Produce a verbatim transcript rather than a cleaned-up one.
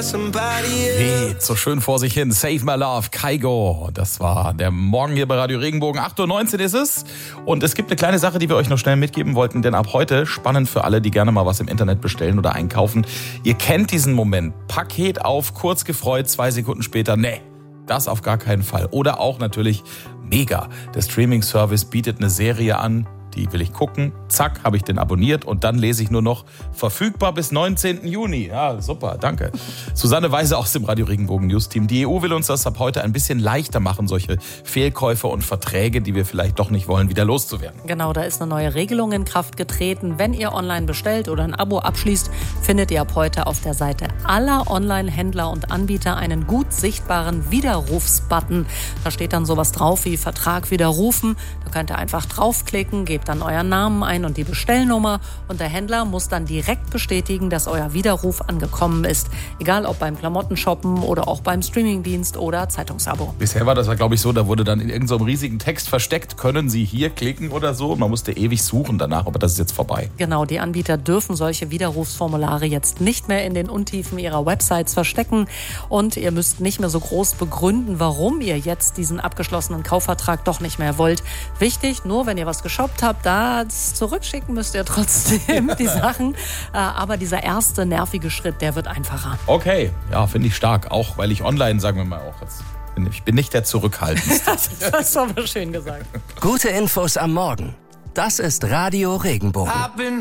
Weht so schön vor sich hin. Save My Love, Kygo. Das war der Morgen hier bei Radio Regenbogen. acht Uhr neunzehn ist es. Und es gibt eine kleine Sache, die wir euch noch schnell mitgeben wollten. Denn ab heute, spannend für alle, die gerne mal was im Internet bestellen oder einkaufen. Ihr kennt diesen Moment. Paket auf, kurz gefreut, zwei Sekunden später. Nee, das auf gar keinen Fall. Oder auch natürlich mega. Der Streaming-Service bietet eine Serie an. Die will ich gucken. Zack, habe ich den abonniert und dann lese ich nur noch verfügbar bis neunzehnten Juni. Ja, super, danke. Susanne Weise aus dem Radio Regenbogen News Team. Die E U will uns das ab heute ein bisschen leichter machen, solche Fehlkäufe und Verträge, die wir vielleicht doch nicht wollen, wieder loszuwerden. Genau, da ist eine neue Regelung in Kraft getreten. Wenn ihr online bestellt oder ein Abo abschließt, findet ihr ab heute auf der Seite aller Online-Händler und Anbieter einen gut sichtbaren Widerrufsbutton. Da steht dann sowas drauf wie Vertrag widerrufen. Da könnt ihr einfach draufklicken, gebt dann euren Namen ein und die Bestellnummer und der Händler muss dann direkt bestätigen, dass euer Widerruf angekommen ist. Egal ob beim Klamottenshoppen oder auch beim Streamingdienst oder Zeitungsabo. Bisher war das ja, glaube ich, so, da wurde dann in irgendeinem so riesigen Text versteckt, können Sie hier klicken oder so. Man musste ewig suchen danach, aber das ist jetzt vorbei. Genau, die Anbieter dürfen solche Widerrufsformulare jetzt nicht mehr in den Untiefen ihrer Websites verstecken und ihr müsst nicht mehr so groß begründen, warum ihr jetzt diesen abgeschlossenen Kaufvertrag doch nicht mehr wollt. Wichtig, nur wenn ihr was geshoppt habt, da zurückschicken müsst ihr trotzdem die Sachen. Aber dieser erste nervige Schritt, der wird einfacher. Okay, ja, finde ich stark. Auch weil ich online, sagen wir mal auch jetzt, ich bin nicht der Zurückhaltendste. Das hast du aber schön gesagt. Gute Infos am Morgen. Das ist Radio Regenbogen.